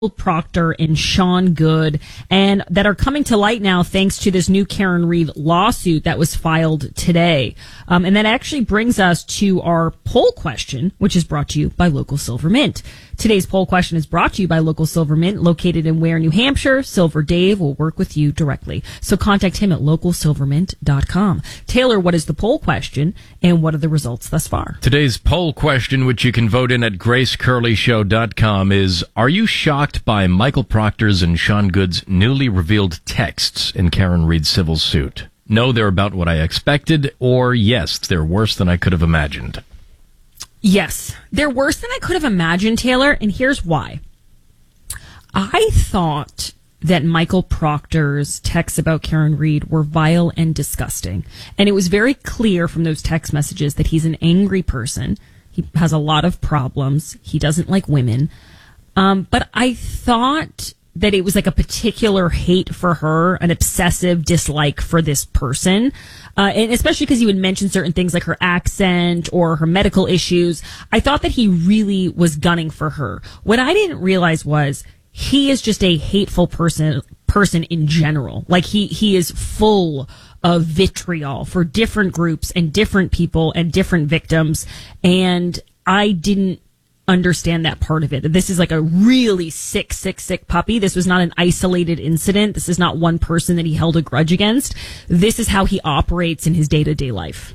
Proctor and Sean Good, and that are coming to light now thanks to this new Karen Read lawsuit that was filed today. And that actually brings us to our poll question, which is brought to you by Local Silver Mint. Today's poll question is brought to you by Local Silver Mint, located in Ware, New Hampshire. Silver Dave will work with you directly. So contact him at localsilvermint.com. Taylor, what is the poll question, and what are the results thus far? Today's poll question, which you can vote in at gracecurleyshow.com, is, are you shocked by Michael Proctor's and Sean Good's newly revealed texts in Karen Read's civil suit? No, they're about what I expected, or yes, they're worse than I could have imagined. Yes, they're worse than I could have imagined, Taylor, and here's why. I thought that Michael Proctor's texts about Karen Read were vile and disgusting, and it was very clear from those text messages that he's an angry person. He has a lot of problems. He doesn't like women. But I thought that it was like a particular hate for her, an obsessive dislike for this person. And especially because he would mention certain things like her accent or her medical issues. I thought that he really was gunning for her. What I didn't realize was he is just a hateful person in general. Like he is full of vitriol for different groups and different people and different victims. And I didn't understand that part of it. This is like a really sick puppy. This was not an isolated incident. This is not one person that he held a grudge against. This is how he operates in his day-to-day life.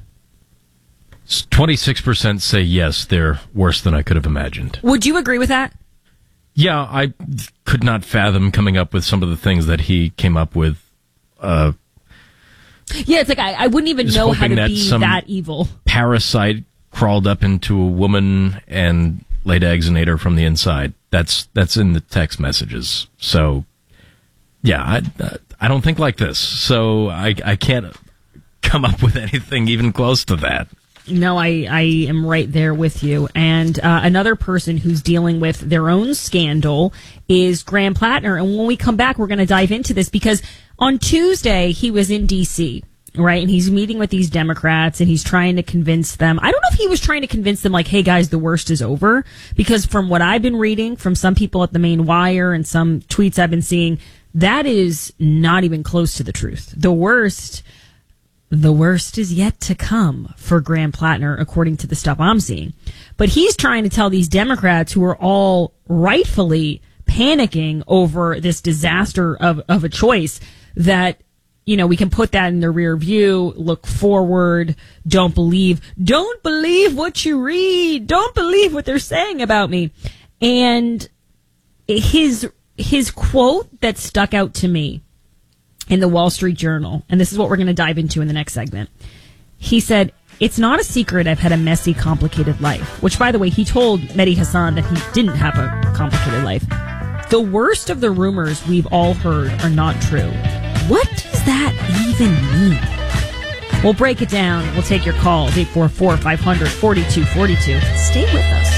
26% say yes, they're worse than I could have imagined. Would you agree with that? Yeah, I could not fathom coming up with some of the things that he came up with. Yeah, it's like I wouldn't even know how to be that evil. Parasite crawled up into a woman and laid eggs and ate her from the inside. That's in the text messages. So, yeah, I don't think like this. So I can't come up with anything even close to that. No, I am right there with you. And another person who's dealing with their own scandal is Graham Plattner. And when we come back, we're going to dive into this because on Tuesday, he was in D.C., right? And he's meeting with these Democrats and he's trying to convince them. I don't know if he was trying to convince them like, hey guys, the worst is over. Because from what I've been reading from some people at the Main Wire and some tweets I've been seeing, that is not even close to the truth. The worst is yet to come for Graham Plattner, according to the stuff I'm seeing. But he's trying to tell these Democrats who are all rightfully panicking over this disaster of a choice that, you know, we can put that in the rear view, look forward, don't believe what you read, don't believe what they're saying about me. And his quote that stuck out to me in the Wall Street Journal, and this is what we're going to dive into in the next segment. He said, "It's not a secret I've had a messy, complicated life," which, by the way, he told Mehdi Hassan that he didn't have a complicated life. "The worst of the rumors we've all heard are not true." What does that even mean? We'll break it down. We'll take your calls, 844-500-4242. Stay with us.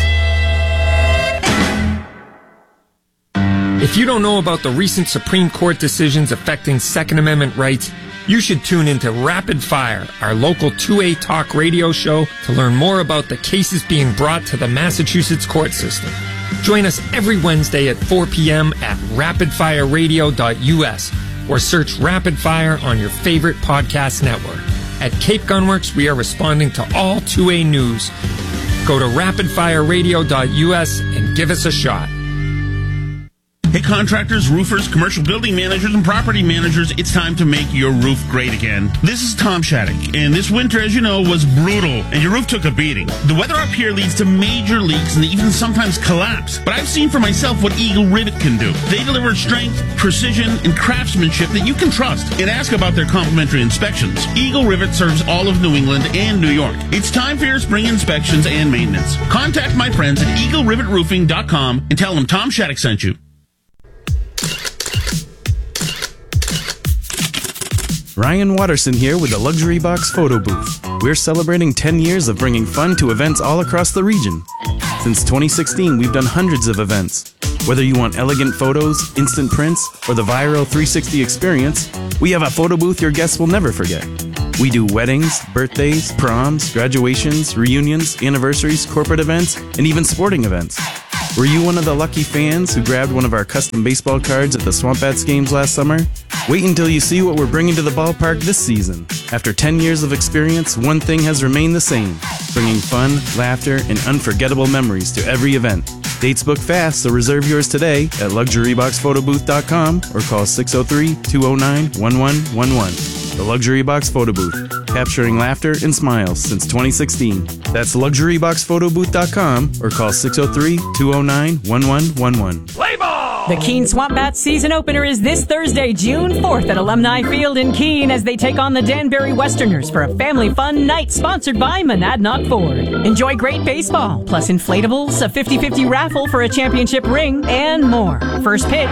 If you don't know about the recent Supreme Court decisions affecting Second Amendment rights, you should tune into Rapid Fire, our local 2A talk radio show, to learn more about the cases being brought to the Massachusetts court system. Join us every Wednesday at 4 p.m. at rapidfireradio.us or search Rapid Fire on your favorite podcast network. At Cape Gunworks, we are responding to all 2A news. Go to rapidfireradio.us and give us a shot. Hey contractors, roofers, commercial building managers, and property managers, it's time to make your roof great again. This is Tom Shattuck, and this winter, as you know, was brutal, and your roof took a beating. The weather up here leads to major leaks and even sometimes collapse. But I've seen for myself what Eagle Rivet can do. They deliver strength, precision, and craftsmanship that you can trust, and ask about their complimentary inspections. Eagle Rivet serves all of New England and New York. It's time for your spring inspections and maintenance. Contact my friends at EagleRivetRoofing.com and tell them Tom Shattuck sent you. Ryan Watterson here with the Luxury Box Photo Booth. We're celebrating 10 years of bringing fun to events all across the region. Since 2016, we've done hundreds of events. Whether you want elegant photos, instant prints, or the viral 360 experience, we have a photo booth your guests will never forget. We do weddings, birthdays, proms, graduations, reunions, anniversaries, corporate events, and even sporting events. Were you one of the lucky fans who grabbed one of our custom baseball cards at the Swamp Bats games last summer? Wait until you see what we're bringing to the ballpark this season. After 10 years of experience, one thing has remained the same, bringing fun, laughter, and unforgettable memories to every event. Dates book fast, so reserve yours today at LuxuryBoxPhotoBooth.com or call 603-209-1111. The Luxury Box Photo Booth, capturing laughter and smiles since 2016. That's LuxuryBoxPhotoBooth.com or call 603-209-1111. Play ball! The Keene Swamp Bats season opener is this Thursday, June 4th at Alumni Field in Keene as they take on the Danbury Westerners for a family fun night sponsored by Monadnock Ford. Enjoy great baseball, plus inflatables, a 50-50 raffle for a championship ring, and more. First pitch,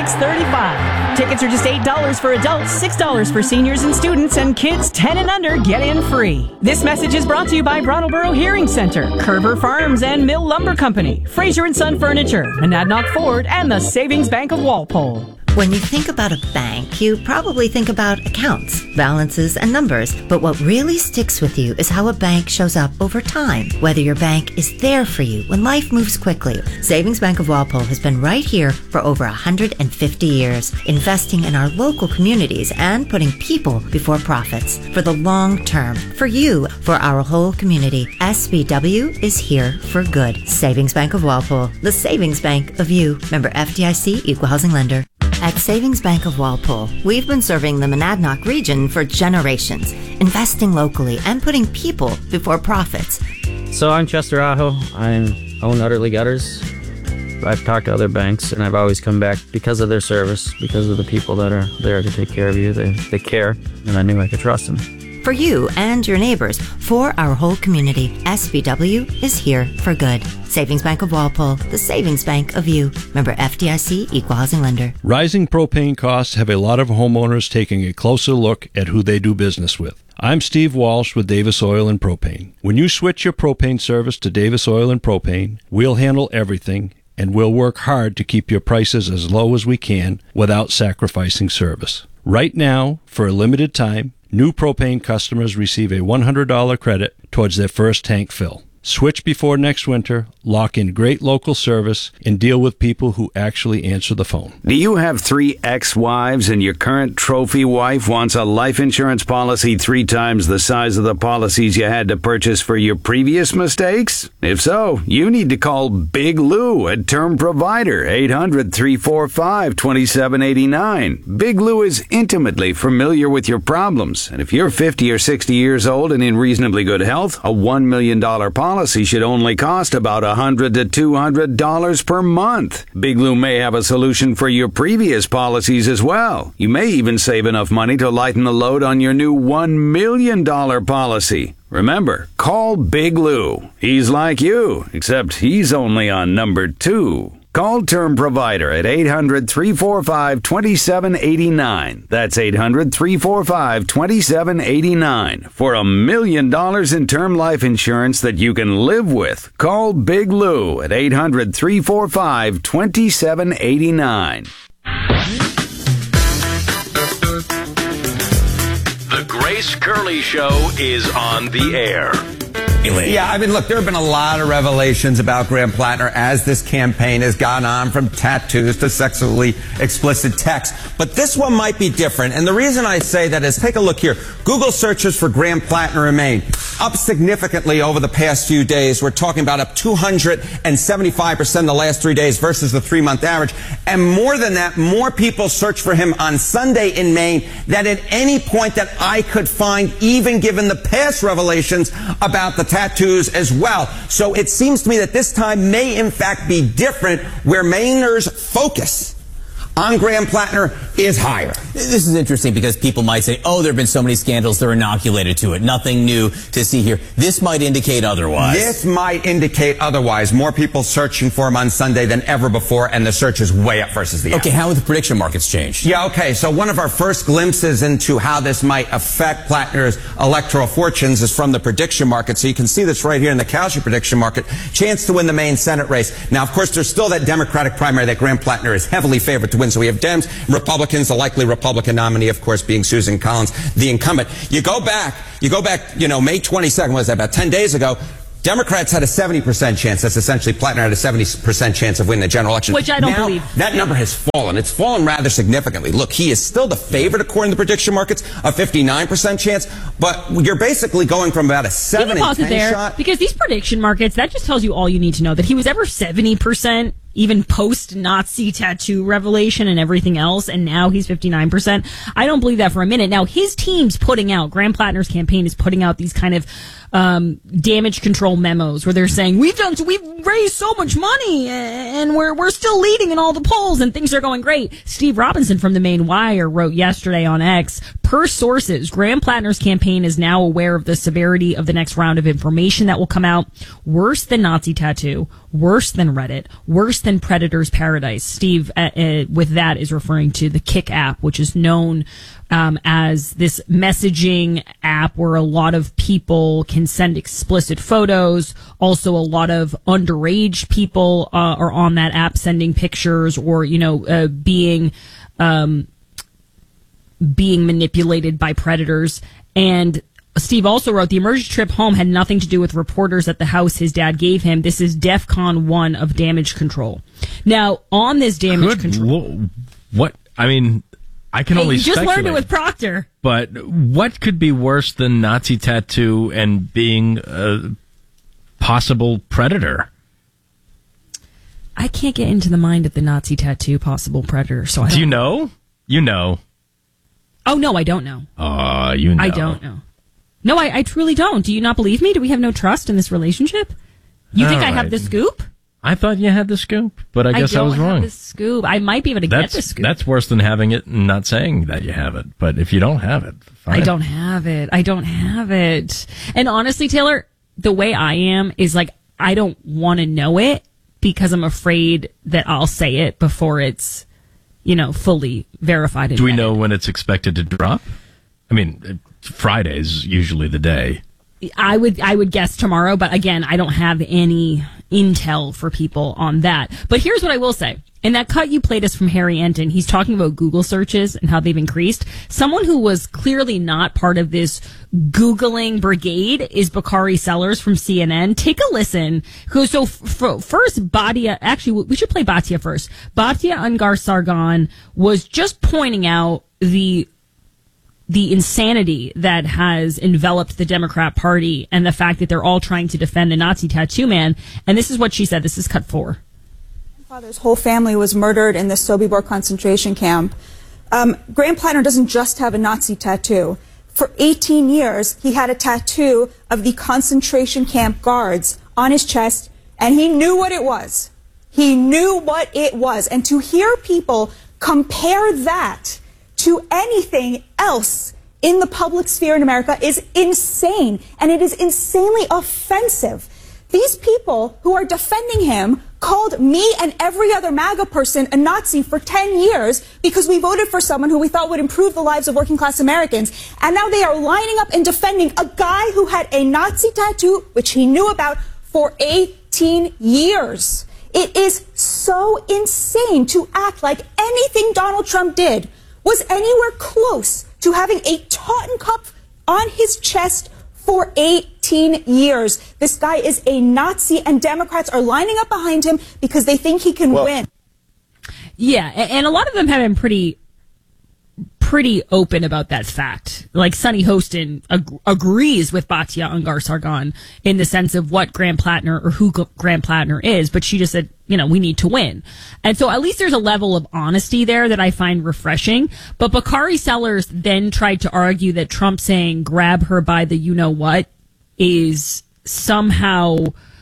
6:35. Tickets are just $8 for adults, $6 for seniors and students, and kids 10 and under get in free. This message is brought to you by Brattleboro Hearing Center, Kerber Farms and Mill Lumber Company, Fraser & Son Furniture, Monadnock Ford, and the Savings Bank of Walpole. When you think about a bank, you probably think about accounts, balances, and numbers. But what really sticks with you is how a bank shows up over time. Whether your bank is there for you when life moves quickly. Savings Bank of Walpole has been right here for over 150 years, investing in our local communities and putting people before profits. For the long term, for you, for our whole community, SBW is here for good. Savings Bank of Walpole, the savings bank of you. Member FDIC, Equal Housing Lender. At Savings Bank of Walpole, we've been serving the Monadnock region for generations, investing locally and putting people before profits. So I'm Chester Aho. I own Utterly Gutters. I've talked to other banks, and I've always come back because of their service, because of the people that are there to take care of you. They care, and I knew I could trust them. For you and your neighbors, for our whole community, SBW is here for good. Savings Bank of Walpole, the savings bank of you. Member FDIC, Equal Housing Lender. Rising propane costs have a lot of homeowners taking a closer look at who they do business with. I'm Steve Walsh with Davis Oil and Propane. When you switch your propane service to Davis Oil and Propane, we'll handle everything, and we'll work hard to keep your prices as low as we can without sacrificing service. Right now, for a limited time, new propane customers receive a $100 credit towards their first tank fill. Switch before next winter, lock in great local service, and deal with people who actually answer the phone. Do you have 3 ex-wives and your current trophy wife wants a life insurance policy 3 times the size of the policies you had to purchase for your previous mistakes? If so, you need to call Big Lou at Term Provider, 800-345-2789. Big Lou is intimately familiar with your problems, and if you're 50 or 60 years old and in reasonably good health, a $1 million policy should only cost about $100 to $200 per month. Big Lou may have a solution for your previous policies as well. You may even save enough money to lighten the load on your new $1 million policy. Remember, call Big Lou. He's like you, except he's only on number 2. Call Term Provider at 800-345-2789. That's 800-345-2789 for $1 million in term life insurance that you can live with. Call Big Lou at 800-345-2789. The Grace Curley Show is on the air. Yeah, I mean, look, there have been a lot of revelations about Graham Plattner as this campaign has gone on, from tattoos to sexually explicit texts. But this one might be different. And the reason I say that is, take a look here. Google searches for Graham Plattner remain up significantly over the past few days. We're talking about up 275% in the last 3 days versus the 3-month average. And more than that, more people search for him on Sunday in Maine than at any point that I could find, even given the past revelations about the tattoos as well. So it seems to me that this time may in fact be different, where Mainers' focus on Graham Plattner is higher. This is interesting because people might say, oh, there have been so many scandals, they're inoculated to it. Nothing new to see here. This might indicate otherwise. This might indicate otherwise. More people searching for him on Sunday than ever before, and the search is way up versus the Okay, how have the prediction markets changed? Yeah, okay, so one of our first glimpses into how this might affect Plattner's electoral fortunes is from the prediction market. So you can see this right here in the Kalshi prediction market. Chance to win the Maine Senate race. Now, of course, there's still that Democratic primary that Graham Plattner is heavily favored to win. So we have Dems, Republicans, the likely Republican nominee, of course, being Susan Collins, the incumbent. You go back, May 22nd, was that, about 10 days ago, Democrats had a 70% chance. That's essentially Plattner had a 70% chance of winning the general election. Which I don't now, believe. That number has fallen. It's fallen rather significantly. Look, he is still the favorite according to the prediction markets, a 59% chance, but you're basically going from about a 7 in 10 shot. Because these prediction markets, that just tells you all you need to know. That he was ever 70%, even post-Nazi tattoo revelation and everything else, and now he's 59%. I don't believe that for a minute. Now, his team's putting out, Graham Plattner's campaign is putting out these kind of damage control memos where they're saying we've raised so much money and we're still leading in all the polls and things are going great. Steve Robinson from the Maine Wire wrote yesterday on X, per sources, Graham Plattner's campaign is now aware of the severity of the next round of information that will come out. Worse than Nazi tattoo, worse than Reddit, worse than Predator's Paradise. Steve, with that, is referring to the Kik app, which is known as this messaging app where a lot of people can send explicit photos. Also, a lot of underage people are on that app sending pictures or, being manipulated by predators. And Steve also wrote, the emergency trip home had nothing to do with reporters at the house his dad gave him. This is DEFCON 1 of damage control. Now, on this damage control... What? I mean... I can only speculate. You just learned it with Proctor. But what could be worse than Nazi tattoo and being a possible predator? I can't get into the mind of the Nazi tattoo possible predator. So do you know? You know. Oh, no, I don't know. You know. I don't know. No, I truly don't. Do you not believe me? Do we have no trust in this relationship? You think I have the scoop? I thought you had the scoop, but I guess I was wrong. I don't have the scoop. I might be able to get the scoop. That's worse than having it and not saying that you have it. But if you don't have it, fine. I don't have it. And honestly, Taylor, the way I am is like, I don't want to know it because I'm afraid that I'll say it before it's, fully verified. Do we know when it's expected to drop? I mean, Friday's usually the day. I would guess tomorrow, but again, I don't have any intel for people on that. But here's what I will say. In that cut you played us from Harry Enton, he's talking about Google searches and how they've increased. Someone who was clearly not part of this Googling brigade is Bakari Sellers from CNN. Take a listen. So first, Batia, actually, we should play Batia first. Batia Ungar Sargon was just pointing out the insanity that has enveloped the Democrat Party and the fact that they're all trying to defend the Nazi tattoo man. And this is what she said. This is cut 4. My father's whole family was murdered in the Sobibor concentration camp. Graham Plattner doesn't just have a Nazi tattoo. For 18 years, he had a tattoo of the concentration camp guards on his chest, and he knew what it was. He knew what it was. And to hear people compare that to anything else in the public sphere in America is insane, and it is insanely offensive. These people who are defending him called me and every other MAGA person a Nazi for 10 years because we voted for someone who we thought would improve the lives of working class Americans, and now they are lining up and defending a guy who had a Nazi tattoo, which he knew about, for 18 years. It is so insane to act like anything Donald Trump did was anywhere close to having a Totten Cup on his chest for 18 years. This guy is a Nazi, and Democrats are lining up behind him because they think he can win. Yeah, and a lot of them have been pretty open about that fact. Like Sonny Hostin agrees with Batia Ungar Sargon in the sense of what Graham Plattner or who Graham Plattner is, but she just said, we need to win. And so at least there's a level of honesty there that I find refreshing. But Bakari Sellers then tried to argue that Trump saying grab her by the you-know-what is somehow,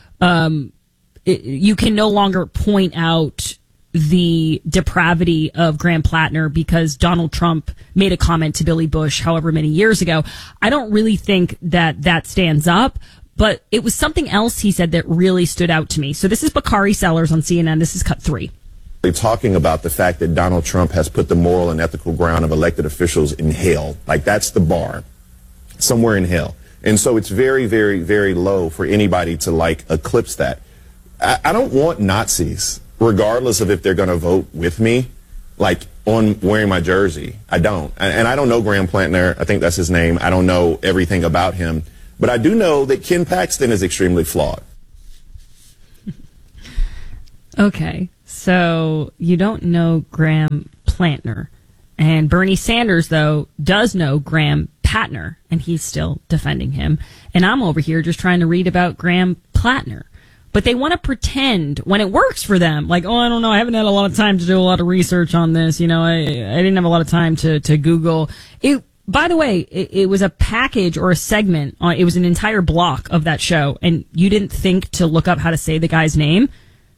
you can no longer point out the depravity of Graham Plattner because Donald Trump made a comment to Billy Bush however many years ago. I don't really think that stands up, but it was something else he said that really stood out to me. So this is Bakari Sellers on CNN. This is cut 3. Talking about the fact that Donald Trump has put the moral and ethical ground of elected officials in hell. Like, that's the bar, somewhere in hell. And so it's very, very, very low for anybody to, eclipse that. I don't want Nazis, regardless of if they're going to vote with me, on wearing my jersey. I don't. And I don't know Graham Plattner. I think that's his name. I don't know everything about him. But I do know that Ken Paxton is extremely flawed. Okay, so you don't know Graham Plantner. And Bernie Sanders, though, does know Graham Patner, and he's still defending him. And I'm over here just trying to read about Graham Platner. But they want to pretend when it works for them, like, oh, I don't know, I haven't had a lot of time to do a lot of research on this. You know, I didn't have a lot of time to Google. By the way, it was a package or a segment. It was an entire block of that show, and you didn't think to look up how to say the guy's name.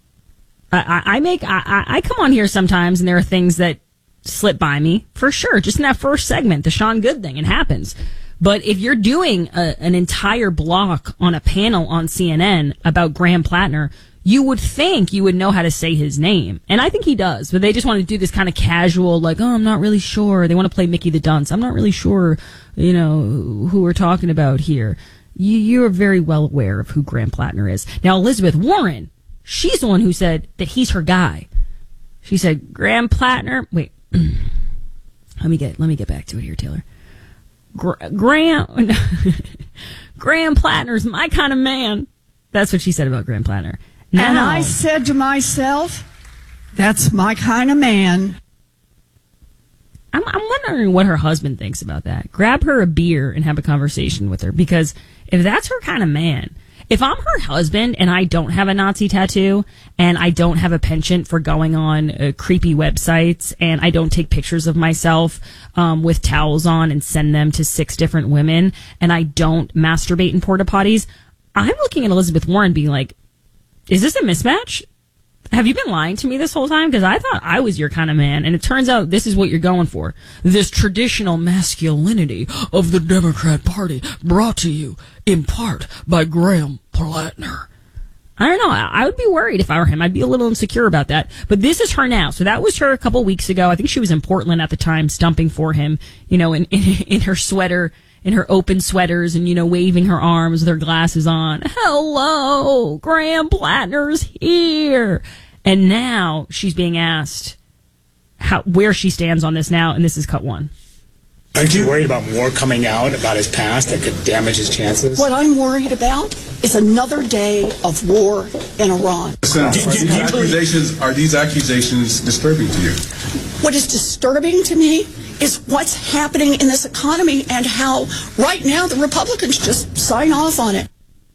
I come on here sometimes, and there are things that slip by me, for sure. Just in that first segment, the Sean Good thing, it happens. But if you're doing an entire block on a panel on CNN about Graham Platner, you would think you would know how to say his name. And I think he does, but they just want to do this kind of casual, like, oh, I'm not really sure. They want to play Mickey the Dunce. I'm not really sure, you know, who we're talking about here. You're very well aware of who Graham Platner is. Now, Elizabeth Warren, she's the one who said that he's her guy. She said, Graham Platner, wait. Let me get back to it here, Taylor. Graham Platner's my kind of man. That's what she said about Graham Platner. Now, and I said to myself, that's my kind of man. I'm wondering what her husband thinks about that. Grab her a beer and have a conversation with her, because if that's her kind of man, if I'm her husband and I don't have a Nazi tattoo and I don't have a penchant for going on creepy websites and I don't take pictures of myself with towels on and send them to 6 different women and I don't masturbate in porta potties, I'm looking at Elizabeth Warren being like, is this a mismatch? Have you been lying to me this whole time? Because I thought I was your kind of man, and it turns out this is what you're going for. This traditional masculinity of the Democrat Party, brought to you in part by Graham Platner. I don't know. I would be worried if I were him. I'd be a little insecure about that. But this is her now. So that was her a couple weeks ago. I think she was in Portland at the time, stumping for him, you know, in her sweater, in her open sweaters, and, you know, waving her arms with her glasses on. Hello, Graham Platner's here. And now she's being asked where she stands on this now, and this is cut 1. Aren't you worried about more coming out about his past that could damage his chances? What I'm worried about is another day of war in Iran. Are these accusations disturbing to you? What is disturbing to me is what's happening in this economy and how right now the Republicans just sign off on it.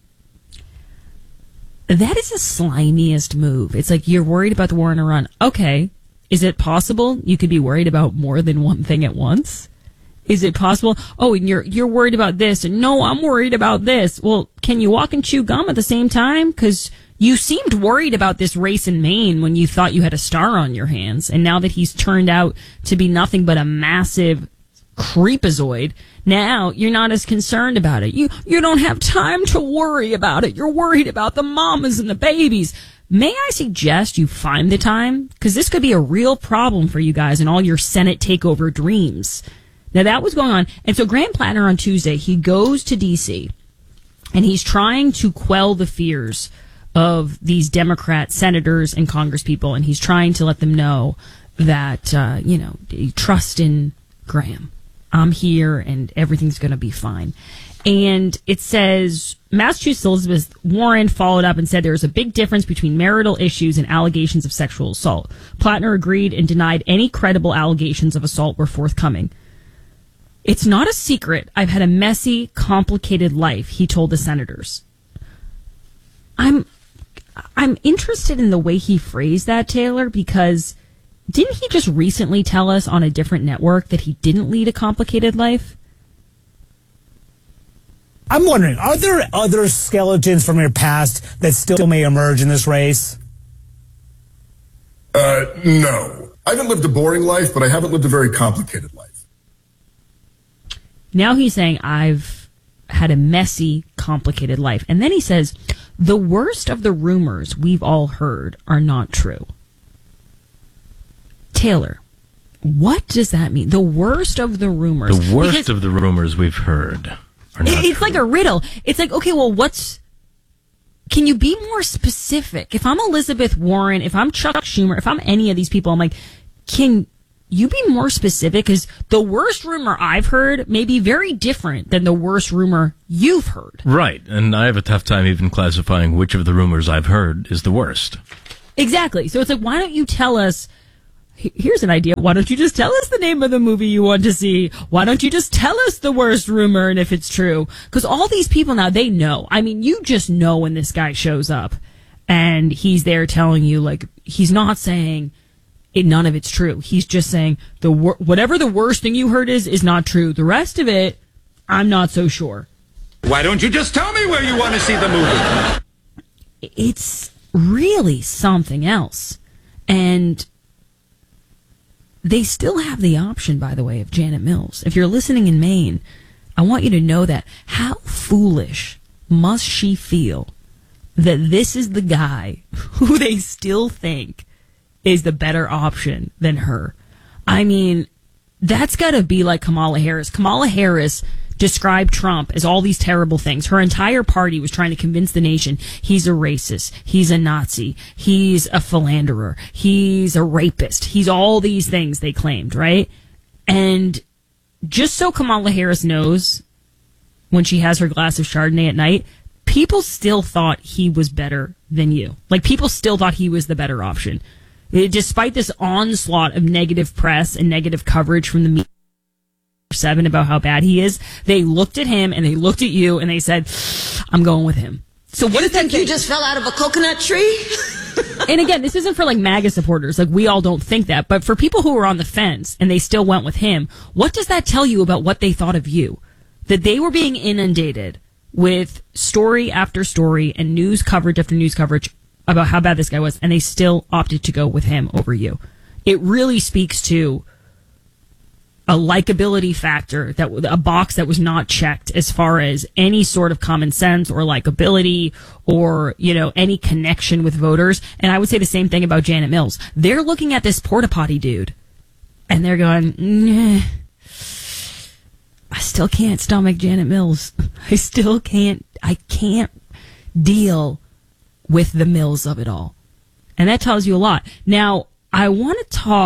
That is the slimiest move. It's like, you're worried about the war in Iran. Okay, is it possible you could be worried about more than one thing at once? Is it possible? Oh, and you're worried about this, and no, I'm worried about this. Well, can you walk and chew gum at the same time? Because you seemed worried about this race in Maine when you thought you had a star on your hands, and now that he's turned out to be nothing but a massive creepazoid, now you're not as concerned about it. You don't have time to worry about it. You're worried about the mamas and the babies. May I suggest you find the time? Because this could be a real problem for you guys and all your Senate takeover dreams. Now, that was going on. And so Graham Platner on Tuesday, he goes to D.C., and he's trying to quell the fears of these Democrat senators and congresspeople, and he's trying to let them know that, trust in Graham. I'm here, and everything's going to be fine. And it says, Massachusetts Elizabeth Warren followed up and said there is a big difference between marital issues and allegations of sexual assault. Platner agreed and denied any credible allegations of assault were forthcoming. It's not a secret. I've had a messy, complicated life, he told the senators. I'm interested in the way he phrased that, Taylor, because didn't he just recently tell us on a different network that he didn't lead a complicated life? I'm wondering, are there other skeletons from your past that still may emerge in this race? No. I haven't lived a boring life, but I haven't lived a very complicated life. Now he's saying, I've had a messy, complicated life. And then he says, the worst of the rumors we've all heard are not true. Taylor, what does that mean? The worst of the rumors. The worst of the rumors we've heard are not It's true. like a riddle. It's like, okay, well, can you be more specific? If I'm Elizabeth Warren, if I'm Chuck Schumer, if I'm any of these people, I'm like, can you be more specific? Because the worst rumor I've heard may be very different than the worst rumor you've heard. Right. And I have a tough time even classifying which of the rumors I've heard is the worst. Exactly. So it's like, why don't you tell us, here's an idea. Why don't you just tell us the name of the movie you want to see? Why don't you just tell us the worst rumor and if it's true? Because all these people now, they know. I mean, you just know when this guy shows up and he's there telling you, like, he's not saying none of it's true. He's just saying whatever the worst thing you heard is not true. The rest of it, I'm not so sure. Why don't you just tell me where you want to see the movie? It's really something else. And they still have the option, by the way, of Janet Mills. If you're listening in Maine, I want you to know that. How foolish must she feel that this is the guy who they still think is the better option than her? I mean, that's got to be like Kamala Harris. Kamala Harris described Trump as all these terrible things. Her entire party was trying to convince the nation he's a racist, he's a Nazi, he's a philanderer, he's a rapist, he's all these things they claimed, right? And just so Kamala Harris knows, when she has her glass of Chardonnay at night, people still thought he was better than you. Like, people still thought he was the better option. Despite this onslaught of negative press and negative coverage from the media 7 about how bad he is, they looked at him and they looked at you and they said, I'm going with him. So what do you think you just fell out of a coconut tree? And again, this isn't for like MAGA supporters. Like, we all don't think that. But for people who were on the fence and they still went with him, what does that tell you about what they thought of you? That they were being inundated with story after story and news coverage after news coverage about how bad this guy was, and they still opted to go with him over you. It really speaks to a likability factor, that a box that was not checked as far as any sort of common sense or likability or, you know, any connection with voters. And I would say the same thing about Janet Mills. They're looking at this porta potty dude and they're going, I still can't stomach Janet Mills. I can't deal with the Mills of it all. And that tells you a lot. Now, I want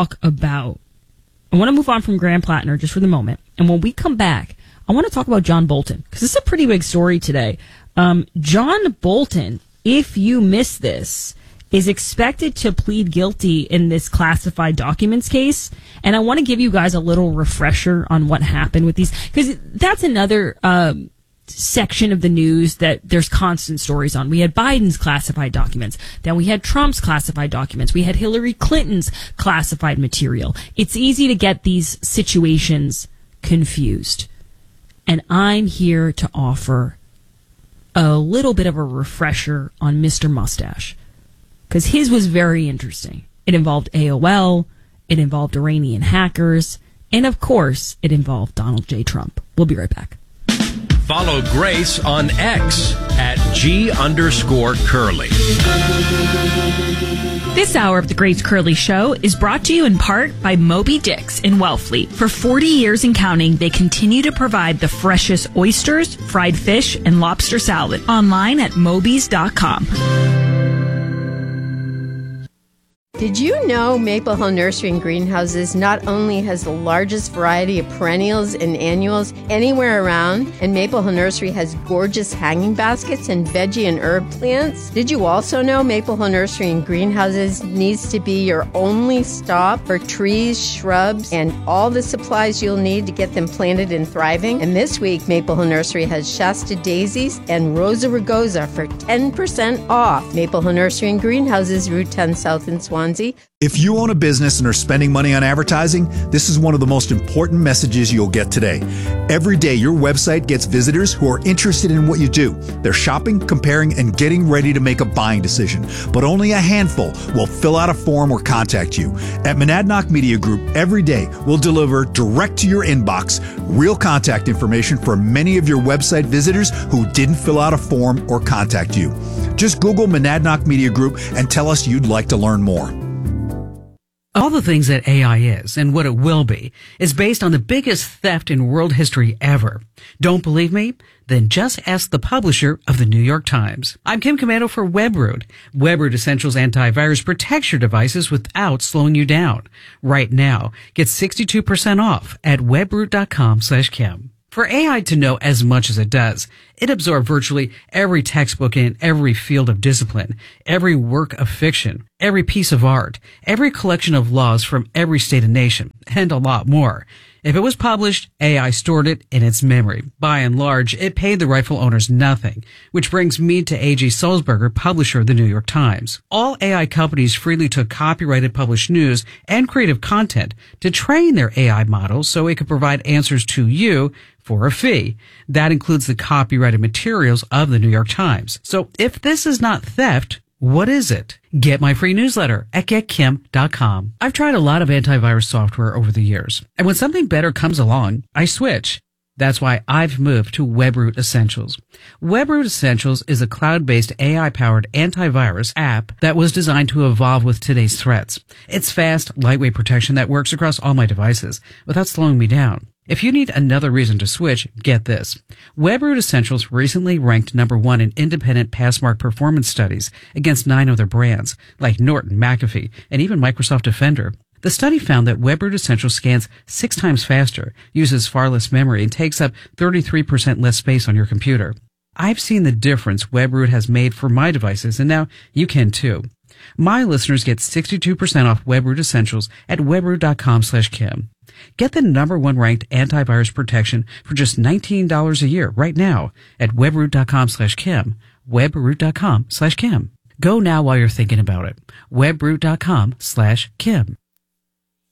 to move on from Graham Plattner just for the moment. And when we come back, I want to talk about John Bolton, because this is a pretty big story today. John Bolton, if you miss this, is expected to plead guilty in this classified documents case. And I want to give you guys a little refresher on what happened with these, because that's another section of the news that there's constant stories on. We had Biden's classified documents. Then we had Trump's classified documents. We had Hillary Clinton's classified material. It's easy to get these situations confused. And I'm here to offer a little bit of a refresher on Mr. Mustache, because his was very interesting. It involved AOL, it involved Iranian hackers, and of course, it involved Donald J. Trump. We'll be right back. Follow Grace on X at @G_Curly. This hour of the Grace Curly Show is brought to you in part by Moby Dick's in Wellfleet. For 40 years and counting, they continue to provide the freshest oysters, fried fish, and lobster salad. Online at Moby's.com. Did you know Maple Hill Nursery and Greenhouses not only has the largest variety of perennials and annuals anywhere around, and Maple Hill Nursery has gorgeous hanging baskets and veggie and herb plants? Did you also know Maple Hill Nursery and Greenhouses needs to be your only stop for trees, shrubs, and all the supplies you'll need to get them planted and thriving? And this week, Maple Hill Nursery has Shasta Daisies and Rosa Rugosa for 10% off. Maple Hill Nursery and Greenhouses, Route 10 South in Swansea. If you own a business and are spending money on advertising, this is one of the most important messages you'll get today. Every day, your website gets visitors who are interested in what you do. They're shopping, comparing, and getting ready to make a buying decision. But only a handful will fill out a form or contact you. At Monadnock Media Group, every day we'll deliver direct to your inbox real contact information for many of your website visitors who didn't fill out a form or contact you. Just Google Monadnock Media Group and tell us you'd like to learn more. All the things that AI is and what it will be is based on the biggest theft in world history ever. Don't believe me? Then just ask the publisher of the New York Times. I'm Kim Commando for WebRoot. WebRoot Essentials Antivirus protects your devices without slowing you down. Right now, get 62% off at webroot.com/Kim. For AI to know as much as it does, it absorbed virtually every textbook in every field of discipline, every work of fiction, every piece of art, every collection of laws from every state and nation, and a lot more. If it was published, AI stored it in its memory. By and large, it paid the rightful owners nothing, which brings me to A.G. Sulzberger, publisher of the New York Times. All AI companies freely took copyrighted published news and creative content to train their AI models so it could provide answers to you for a fee. That includes the copyrighted materials of the New York Times. So if this is not theft, what is it? Get my free newsletter at getkim.com. I've tried a lot of antivirus software over the years, and when something better comes along, I switch. That's why I've moved to WebRoot Essentials. WebRoot Essentials is a cloud-based AI-powered antivirus app that was designed to evolve with today's threats. It's fast, lightweight protection that works across all my devices without slowing me down. If you need another reason to switch, get this. WebRoot Essentials recently ranked #1 in independent Passmark performance studies against 9 other brands, like Norton, McAfee, and even Microsoft Defender. The study found that WebRoot Essentials scans 6 times faster, uses far less memory, and takes up 33% less space on your computer. I've seen the difference WebRoot has made for my devices, and now you can too. My listeners get 62% off WebRoot Essentials at webroot.com/Kim. Get the #1 ranked antivirus protection for just $19 a year right now at webroot.com/Kim. Webroot.com/Kim. Go now while you're thinking about it. Webroot.com/Kim.